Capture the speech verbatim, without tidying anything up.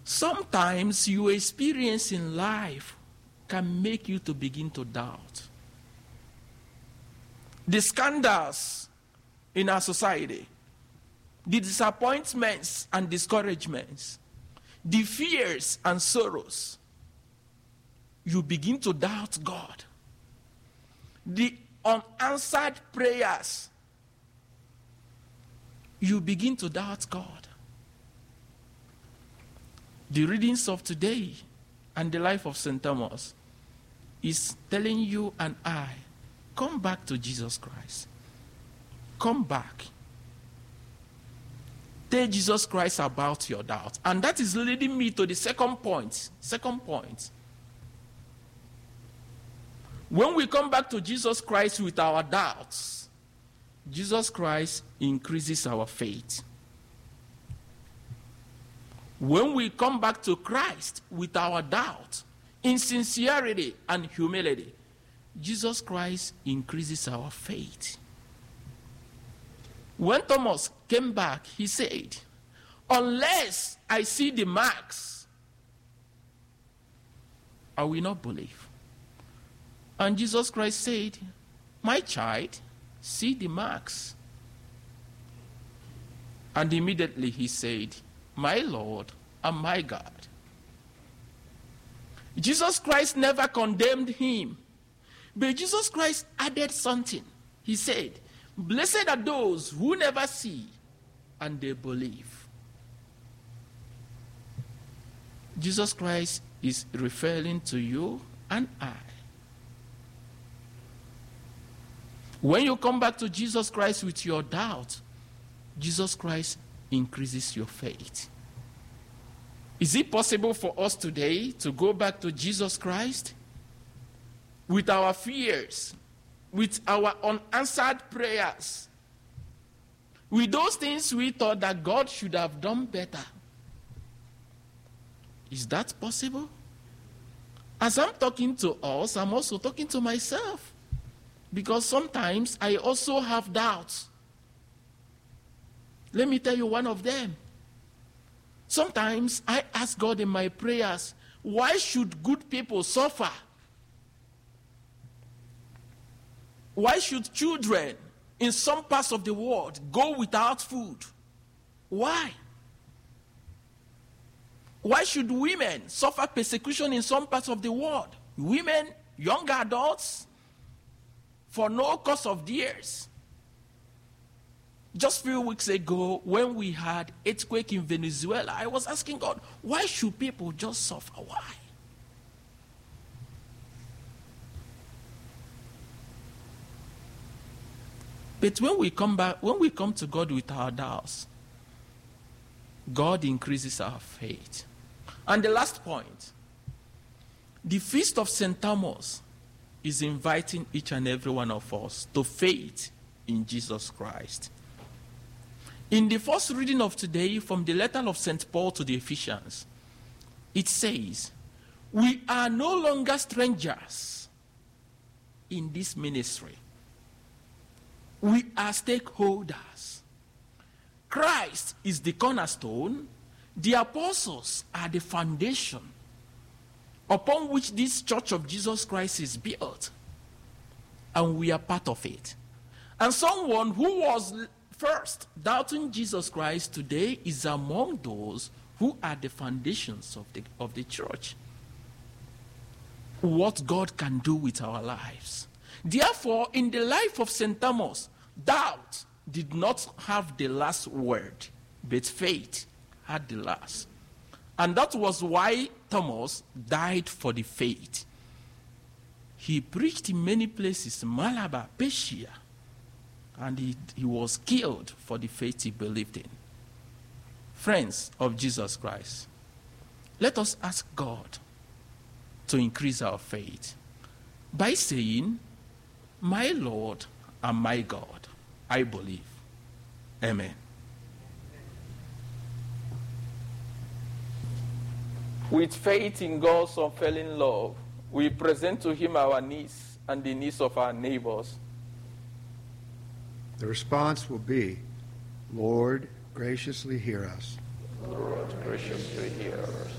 Sometimes your experience in life can make you to begin to doubt. The scandals in our society, the disappointments and discouragements, the fears and sorrows, you begin to doubt God. The unanswered prayers, you begin to doubt God. The readings of today and the life of Saint Thomas is telling you and I, come back to Jesus Christ. Come back. Tell Jesus Christ about your doubt. And that is leading me to the second point. Second point. When we come back to Jesus Christ with our doubts, Jesus Christ increases our faith. When we come back to Christ with our doubt, in sincerity and humility, Jesus Christ increases our faith. When Thomas came back, he said, unless I see the marks, I will not believe. And Jesus Christ said, my child, see the marks. And immediately he said, my Lord and my God. Jesus Christ never condemned him, but Jesus Christ added something. He said, blessed are those who never see and they believe. Jesus Christ is referring to you and I. When you come back to Jesus Christ with your doubt, Jesus Christ increases your faith. Is it possible for us today to go back to Jesus Christ with our fears, with our unanswered prayers, with those things we thought that God should have done better? Is that possible? As I'm talking to us, I'm also talking to myself. Because sometimes I also have doubts. Let me tell you one of them. Sometimes I ask God in my prayers, why should good people suffer? Why should children in some parts of the world go without food? Why? Why should women suffer persecution in some parts of the world? Women, young adults, for no cause of theirs. Just a few weeks ago, when we had earthquake in Venezuela, I was asking God, why should people just suffer? Why? But when we come back, when we come to God with our doubts, God increases our faith. And the last point, the feast of Saint Thomas is inviting each and every one of us to faith in Jesus Christ. In the first reading of today from the letter of Saint Paul to the Ephesians, it says, we are no longer strangers in this ministry. We are stakeholders. Christ is the cornerstone. The apostles are the foundation upon which this church of Jesus Christ is built. And we are part of it. And someone who was first doubting Jesus Christ today is among those who are the foundations of the, of the church. What God can do with our lives. Therefore, in the life of Saint Thomas, doubt did not have the last word, but faith had the last. And that was why Thomas died for the faith. He preached in many places, Malabar, Persia, and he, he was killed for the faith he believed in. Friends of Jesus Christ, let us ask God to increase our faith by saying, my Lord and my God, I believe. Amen. With faith in God's unfailing love, we present to him our needs and the needs of our neighbors. The response will be, Lord, graciously hear us. Lord, graciously hear us.